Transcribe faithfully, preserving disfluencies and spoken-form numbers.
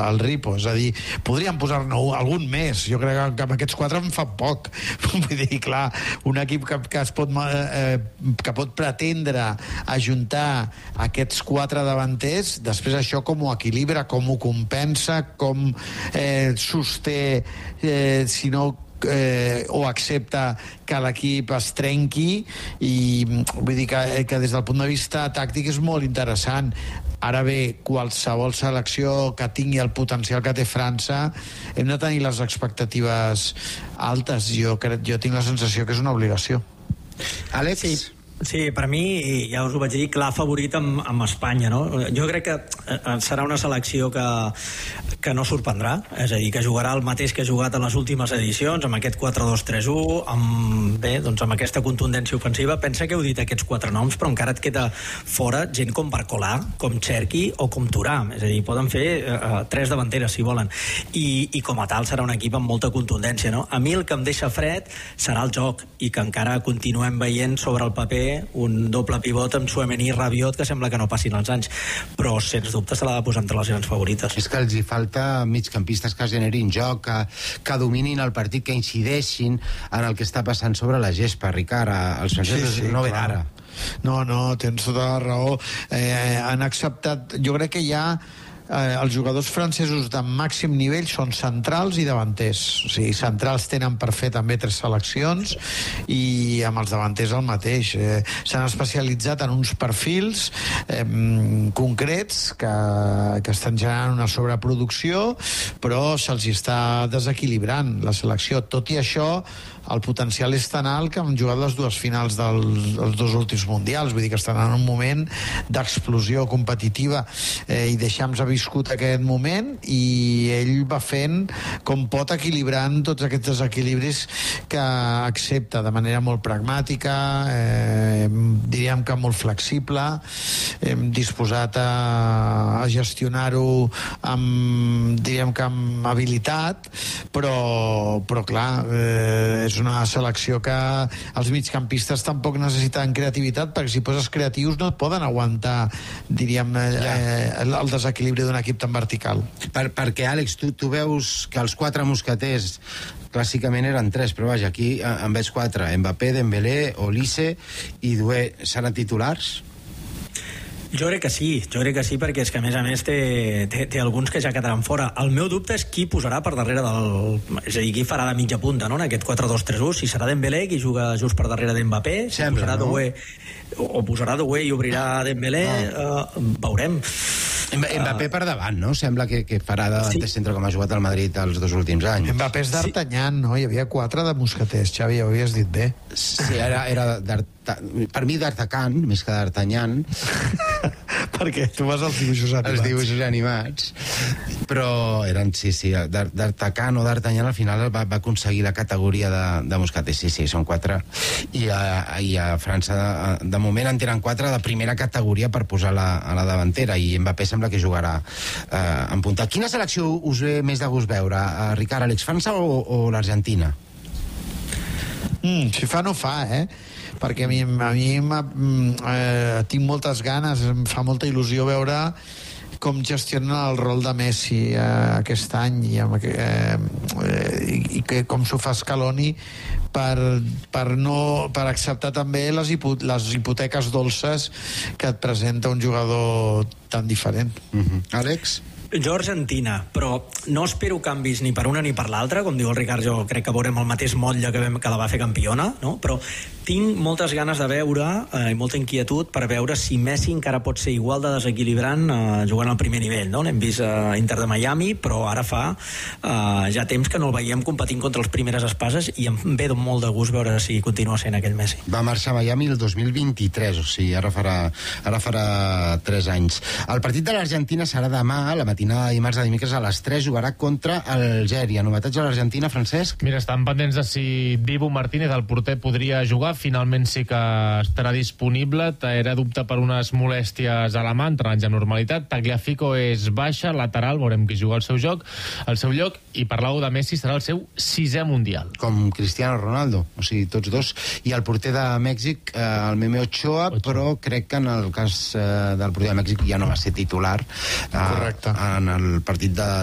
el Ripo, és a dir, podríem posar-ne algun més, jo crec que amb aquests quatre en fa poc. Vull dir, clar, un equip que, que es pot eh, que pot pretendre ajuntar aquests quatre davanters, després això com ho equilibra, com ho compensa, com eh, sosté eh, si no Eh, o accepta que l'equip es trenqui, i vull dir que, que des del punt de vista tàctic és molt interessant. Ara bé, qualsevol selecció que tingui el potencial que té França, hem de tenir les expectatives altes. Jo, crec, jo tinc la sensació que és una obligació. Àlex? Sí. Sí, per mi, ja us ho vaig dir, clar favorit amb, amb Espanya, no? Jo crec que serà una selecció que, que no sorprendrà, és a dir, que jugarà el mateix que ha jugat en les últimes edicions, amb aquest quatre dos tres u, amb, bé, doncs amb aquesta contundència ofensiva. Pensa que heu dit aquests quatre noms, però encara et queda fora gent com Barcolà, com Cherki o com Thuram, és a dir, poden fer uh, tres davanteres si volen, I, i com a tal serà un equip amb molta contundència, no? A mi el que em deixa fred serà el joc, i que encara continuem veient sobre el paper un doble pivot amb Tchouaméni i Rabiot, que sembla que no passin els anys, però sens dubte se l'ha de posar entre les grans favorites. És que els hi falta migcampistes que generin joc, que, que dominin el partit, que incideixin en el que està passant sobre la gespa, Ricard. Els francesos sí, sí, no ve d'ara. No, no, tens tota la raó. Eh, han acceptat, jo crec que ja Eh, els jugadors francesos de màxim nivell són centrals i davanters. O sigui, centrals tenen per fer també tres seleccions, i amb els davanters el mateix. Eh, s'han especialitzat en uns perfils eh, concrets que, que estan generant una sobreproducció, però se'ls està desequilibrant la selecció. Tot i això, el potencial és tan alt que han jugat les dues finals dels, dels dos últims mundials, vull dir que estan en un moment d'explosió competitiva, eh, i Deschamps ha viscut aquest moment, i ell va fent com pot, equilibrant tots aquests desequilibris que accepta de manera molt pragmàtica, eh, diríem que molt flexible, eh, disposat a, a gestionar-ho amb, diríem que amb habilitat, però, però clar, eh, és una selecció que els migcampistes tampoc necessiten creativitat, perquè si poses creatius no et poden aguantar, diríem, eh, el desequilibri d'un equip tan vertical. Per, perquè, Àlex, tu, tu veus que els quatre mosqueters clàssicament eren tres, però vaja, aquí en veig quatre: Mbappé, Dembélé, Olise i Doué. Seran titulars? Jo crec que sí, jo crec que sí, perquè és que a més a més té, té, té alguns que ja quedaran fora. El meu dubte és qui posarà per darrere del... És a dir, qui farà de mitja punta, no?, en aquest quatre dos tres u, si serà Dembélé, qui juga just per darrere d'Mbappé, si Sembla, posarà no? Doué, o, o posarà Doué i obrirà Dembélé, no. uh, veurem. Mbappé per davant, no? Sembla que, que farà de sí. centre com ha jugat al Madrid els dos últims anys. Mbappé és d'Artagnan, no? Hi havia quatre de mosqueters, Xavi, ja ho havies dit bé. Sí, era, era per mi d'Artacan, més que d'Artagnan. Perquè tu vas als dibuixos animats. Els dibuixos animats. Però eren, sí, sí, d'Artacan o d'Artagnan al final va, va aconseguir la categoria de, de mosqueters. Sí, sí, són quatre. I a, i a França, de, de moment, en tenen quatre de primera categoria per posar la, a la davantera, i Mbappé sembla que jugarà eh, en punta. Quina selecció us ve més de gust veure, eh, Ricard, Àlex, França o, o l'Argentina? Mm, si fa no fa, eh? Perquè a mi, a mi eh, tinc moltes ganes, em fa molta il·lusió veure com gestiona el rol de Messi eh, aquest any, i, amb, eh, i, i que com s'ho fa Scaloni per, per, no, per acceptar també les, hipo, les hipoteques dolces que et presenta un jugador tan diferent. Mm-hmm. Àlex? Jo Argentina, però no espero canvis ni per una ni per l'altra, com diu el Ricard, jo crec que veurem el mateix motlle que, vam, que la va fer campiona, no? Però tinc moltes ganes de veure eh, i molta inquietud per veure si Messi encara pot ser igual de desequilibrant eh, jugant al primer nivell, no? L'hem vist a Inter de Miami, però ara fa eh, ja temps que no el veiem competint contra les primeres espases, i em ve molt de gust veure si continua sent aquell Messi. Va marxar a Miami el dos mil vint-i-tres, o sigui, ara farà, ara farà tres anys. El partit de l'Argentina serà demà, a la matinada de dimarts a dimecres a les tres, jugarà contra Algèria. Novetats a l'Argentina, Francesc? Mira, estan pendents de si Dibu Martínez, el porter, podria jugar. Finalment sí que estarà disponible. Era dubte per unes molèsties a la mà, entrenant ja normalitat. Tagliafico és baixa, lateral, veurem qui juga al seu joc, al seu lloc, i parlàveu de Messi, serà el seu sisè mundial. Com Cristiano Ronaldo, o sigui, tots dos. I el porter de Mèxic, eh, el Meme Ochoa, Ochoa, però crec que en el cas eh, del porter de Mèxic ja no va ser titular eh, correcte, en el partit de